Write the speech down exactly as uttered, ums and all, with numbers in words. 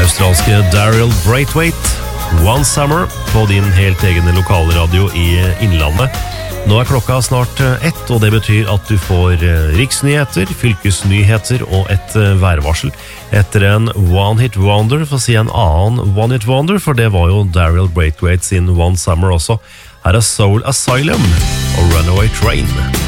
Australske Daryl Braithwaite, One Summer, på din helt egne lokalradio i Innlandet. Nå er klokka snart ett, og det betyr at du får riksnyheter, fylkesnyheter og et værvarsel. Etter en One Hit Wonder, for å si en annen One Hit Wonder, for det var jo Daryl Braithwaite sin One Summer også. Her er Soul Asylum og Runaway Train.